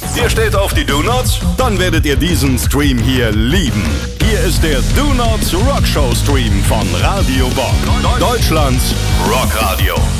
Ihr steht auf die Do-Nots? Dann werdet ihr diesen Stream hier lieben. Hier ist der Do-Nots Rock Show Stream von Radio Bock. Deutschlands Rockradio.